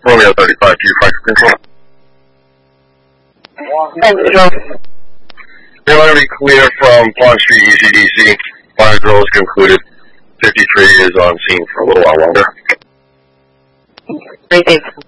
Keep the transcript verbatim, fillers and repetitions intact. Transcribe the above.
Romeo thirty-five, G five control. They want to be clear from Pond Street, E C D C. Fire drill is concluded. fifty-three is on scene for a little while longer. Great, thanks.